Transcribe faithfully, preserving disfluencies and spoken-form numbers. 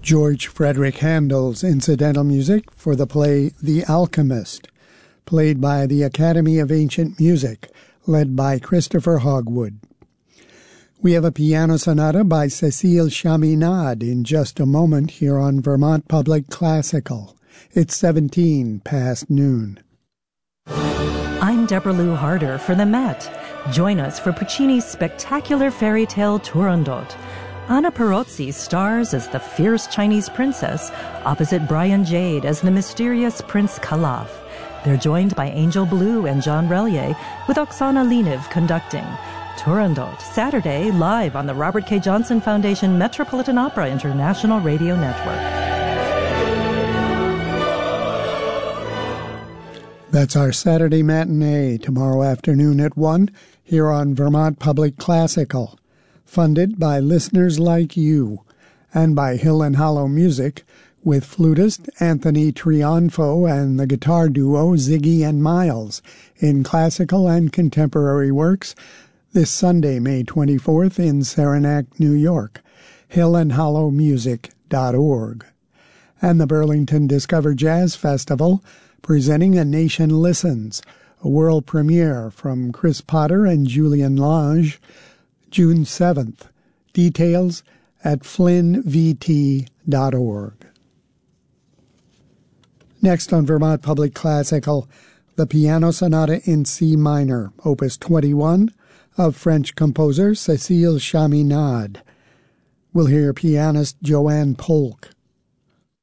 George Frederick Handel's incidental music for the play The Alchemist, played by the Academy of Ancient Music, led by Christopher Hogwood. We have a piano sonata by Cécile Chaminade in just a moment here on Vermont Public Classical. It's seventeen past noon. I'm Deborah Lou Harder for the Met. Join us for Puccini's spectacular fairy tale Turandot. Anna Perozzi stars as the fierce Chinese princess, opposite Brian Jade as the mysterious Prince Kalaf. They're joined by Angel Blue and John Relier, with Oksana Leniv conducting. Turandot, Saturday, live on the Robert K. Johnson Foundation Metropolitan Opera International Radio Network. That's our Saturday matinee, tomorrow afternoon at one, here on Vermont Public Classical. Funded by listeners like you, and by Hill and Hollow Music, with flutist Anthony Trionfo and the guitar duo Ziggy and Miles, in classical and contemporary works, this Sunday, May twenty-fourth, in Saranac, New York, hill and hollow music dot org. And the Burlington Discover Jazz Festival, presenting A Nation Listens, a world premiere from Chris Potter and Julian Lange, June seventh. Details at flynn v t dot org. Next on Vermont Public Classical, the Piano Sonata in C minor, Opus twenty-one, of French composer Cécile Chaminade. We'll hear pianist Joanne Polk.